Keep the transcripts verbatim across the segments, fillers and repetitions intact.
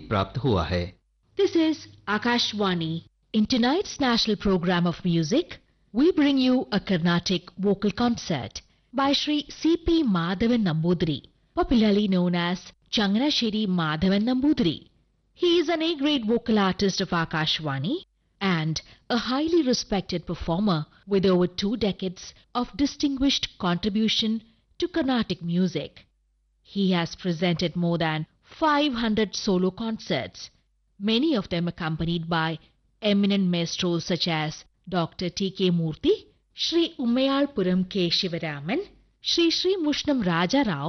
प्राप्त हुआ है। This is Akashvani. In tonight's national program of music, we bring you a Carnatic vocal concert by Shri C P Madhavan Nambudiri, popularly known as Changanasheri Madhavan Nambudiri. He is an A-grade vocal artist of Akashvani and a highly respected performer with over two decades of distinguished contribution to Carnatic music. He has presented more than five hundred solo concerts, many of them accompanied by eminent maestros such as Doctor T K Murthy, Shri Ummayalpuram K. Shivaraman, Shri Shri Mushnam Raja Rao,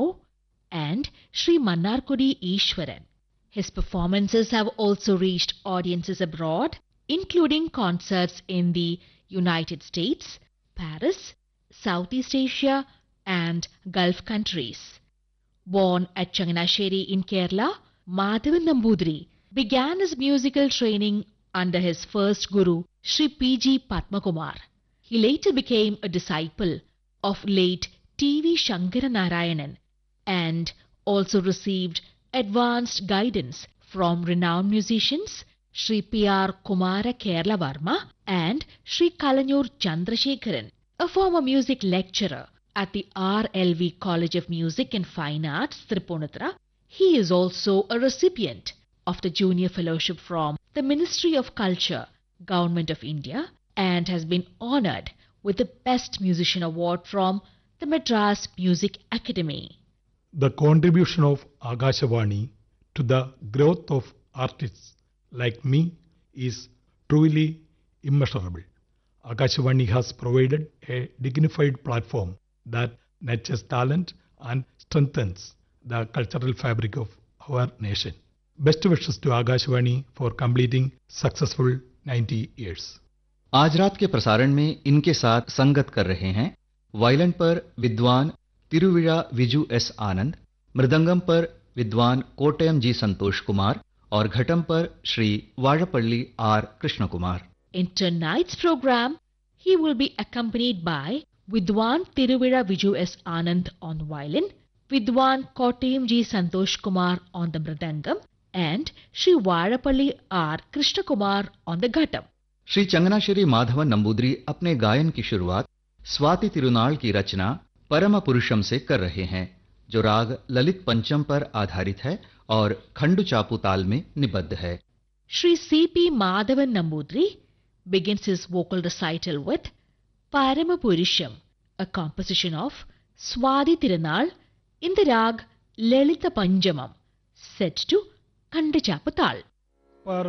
and Shri Mannarkudi Ishwaran. His performances have also reached audiences abroad, including concerts in the United States, Paris, Southeast Asia, and Gulf countries. Born at Changanasheri in Kerala, Madhavan Nambudiri began his musical training under his first guru, Shri P G Padmakumar. He later became a disciple of late T V Shankara Narayanan and also received advanced guidance from renowned musicians Shri P R Kumara Kerala Varma and Shri Kalanur Chandrasekharan, a former music lecturer at the R L V College of Music and Fine Arts, Tripunithura. He is also a recipient of the Junior Fellowship from the Ministry of Culture, Government of India, and has been honoured with the Best Musician Award from the Madras Music Academy. The contribution of Akashvani to the growth of artists like me is truly immeasurable. Akashvani has provided a dignified platform that nurtures talent and strengthens the cultural fabric of our nation. Best wishes to Akashvani for completing successful ninety years. आज रात के प्रसारण में इनके साथ संगत कर रहे हैं वायलिन पर विद्वान तिरुविरा विजू एस आनंद, मृदंगम पर विद्वान कोटयम जी संतोष कुमार और घटम पर Shri वाड़पल्ली are Krishna Kumar. In tonight's program, he will be accompanied by Vidwan Tiruvira Viju S. Anand on violin, Vidwan Kottayam G. Santosh Kumar on the mridangam, and Shri Varapalli R. Krishna Kumar on the ghatam. Shri चंगनाश्री Madhavan Namboodiri अपने गायन की शुरुआत स्वाति तिरुनाल की रचना परम पुरुषम से कर रहे हैं, जो राग ललित पंचम पर आधारित है और खंडु चापू ताल में निबद्ध है. Shri C P Madhavan Nambudiri begins his vocal recital with Paramapurisham, a composition of Swati Tirunal in the rag Lalita Panjamam, set to Khandachapatal.